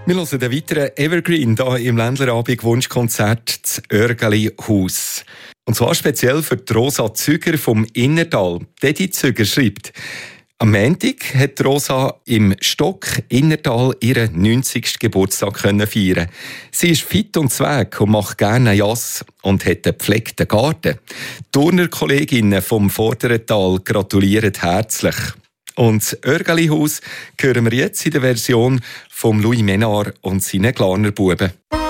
Wir hören den weiteren Evergreen hier im Ländlerabend Wunschkonzert das Örgeli-Haus. Und zwar speziell für die Rosa Züger vom Innertal. Dedi Züger schreibt: Am Montag hat Rosa im Stock Innertal ihren 90. Geburtstag feiern. Sie ist fit und zweg und macht gerne Jass und hat einen gepflegten Garten. Die Turnerkolleginnen vom Vorderental gratulieren herzlich. Und das Örgeli-Haus hören wir jetzt in der Version von Louis Ménard und seinen Glarnerbuben.